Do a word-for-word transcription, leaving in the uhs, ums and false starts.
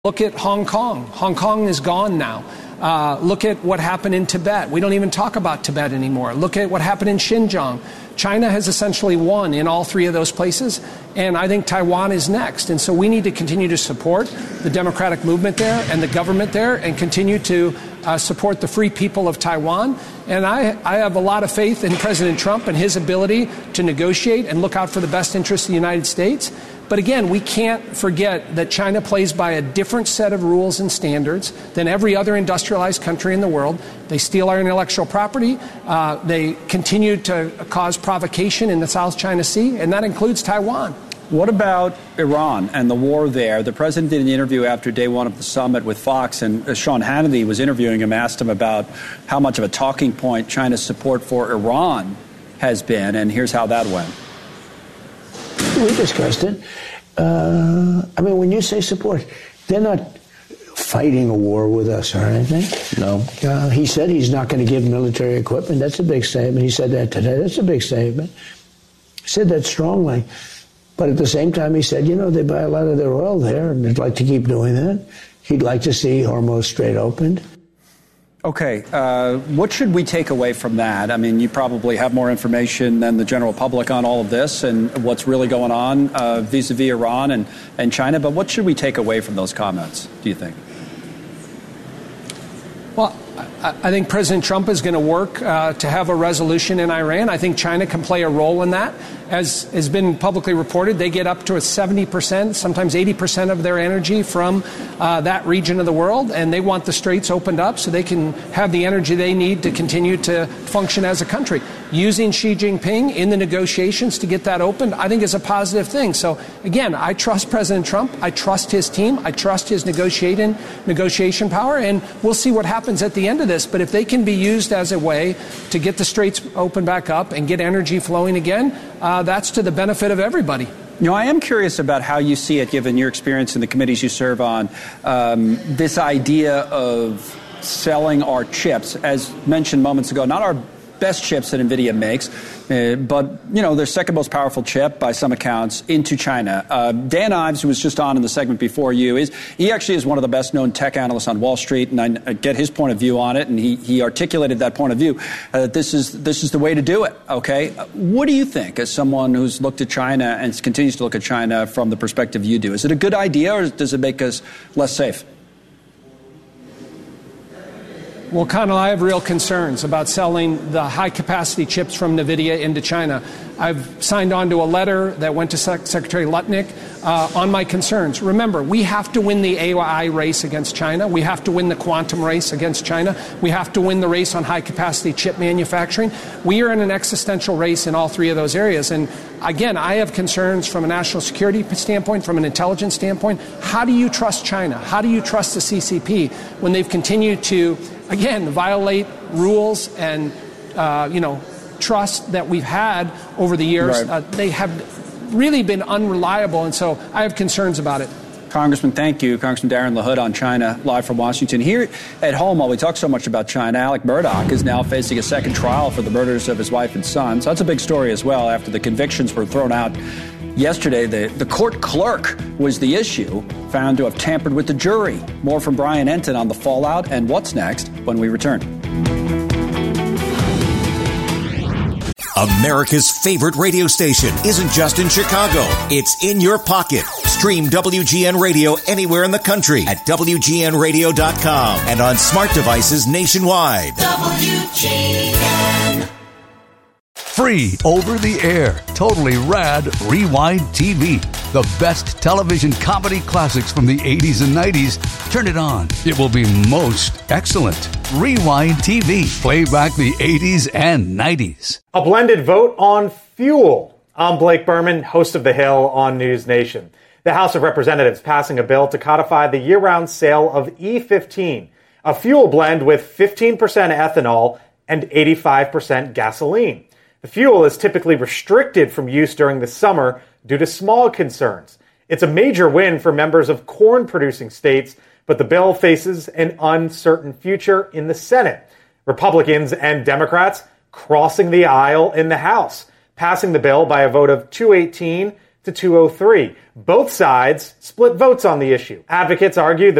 Look at Hong Kong. Hong Kong is gone now. Uh, look at what happened in Tibet. We don't even talk about Tibet anymore. Look at what happened in Xinjiang. China has essentially won in all three of those places, and I think Taiwan is next. And so we need to continue to support the democratic movement there and the government there and continue to uh, support the free people of Taiwan. And I, I have a lot of faith in President Trump and his ability to negotiate and look out for the best interests of the United States. But again, we can't forget that China plays by a different set of rules and standards than every other industrialized country in the world. They steal our intellectual property. Uh, they continue to cause provocation in the South China Sea, and that includes Taiwan. What about Iran and the war there? The president did an interview after day one of the summit with Fox, and uh, Sean Hannity was interviewing him, asked him about how much of a talking point China's support for Iran has been, and here's how that went. We discussed it. Uh, I mean, when you say support, they're not fighting a war with us or anything. No. Uh, he said he's not going to give military equipment. That's a big statement. He said that today. That's a big statement. He said that strongly. But at the same time, he said, you know, they buy a lot of their oil there, and they'd like to keep doing that. He'd like to see Hormuz Strait opened. Okay, uh, what should we take away from that? I mean, you probably have more information than the general public on all of this and what's really going on uh, vis-a-vis Iran and, and China, but what should we take away from those comments, do you think? Well, I, I think President Trump is going to work uh, to have a resolution in Iran. I think China can play a role in that. As has been publicly reported, they get up to a seventy percent, sometimes eighty percent of their energy from uh, that region of the world, and they want the straits opened up so they can have the energy they need to continue to function as a country. Using Xi Jinping in the negotiations to get that opened, I think is a positive thing. So, again, I trust President Trump. I trust his team. I trust his negotiating, negotiation power, and we'll see what happens at the end of this. But if they can be used as a way to get the straits open back up and get energy flowing again, uh, that's to the benefit of everybody. You know, I am curious about how you see it, given your experience in the committees you serve on, um, this idea of selling our chips, as mentioned moments ago, not our best chips that NVIDIA makes, uh, but, you know, their second most powerful chip by some accounts into China. Uh, Dan Ives, who was just on in the segment before you, is he actually is one of the best known tech analysts on Wall Street, and I, I get his point of view on it, and he, he articulated that point of view. Uh, this is this is the way to do it, okay? Uh, what do you think, as someone who's looked at China and continues to look at China from the perspective you do? Is it a good idea, or does it make us less safe? Well, Connell, I have real concerns about selling the high-capacity chips from NVIDIA into China. I've signed on to a letter that went to Sec- Secretary Lutnick uh, on my concerns. Remember, we have to win the A I race against China. We have to win the quantum race against China. We have to win the race on high-capacity chip manufacturing. We are in an existential race in all three of those areas. And again, I have concerns from a national security standpoint, from an intelligence standpoint. How do you trust China? How do you trust the C C P when they've continued to, again, violate rules and, uh, you know, trust that we've had over the years? Right. Uh, they have really been unreliable, and so I have concerns about it. Congressman, thank you. Congressman Darren LaHood on China, live from Washington. Here at home, while we talk so much about China, Alec Murdoch is now facing a second trial for the murders of his wife and son. So that's a big story as well. After the convictions were thrown out yesterday, the, the court clerk was the issue, found to have tampered with the jury. More from Brian Enton on the fallout and what's next when we return. America's favorite radio station isn't just in Chicago. It's in your pocket. Stream W G N Radio anywhere in the country at W G N radio dot com and on smart devices nationwide. W G N. Free over the air, totally rad Rewind T V. The best television comedy classics from the eighties and nineties. Turn it on. It will be most excellent. Rewind T V. Play back the eighties and nineties. A blended vote on fuel. I'm Blake Berman, host of The Hill on News Nation. The House of Representatives passing a bill to codify the year-round sale of E fifteen, a fuel blend with fifteen percent ethanol and eighty-five percent gasoline. The fuel is typically restricted from use during the summer due to smog concerns. It's a major win for members of corn-producing states, but the bill faces an uncertain future in the Senate. Republicans and Democrats crossing the aisle in the House, passing the bill by a vote of two eighteen to two oh three. Both sides split votes on the issue. Advocates argue the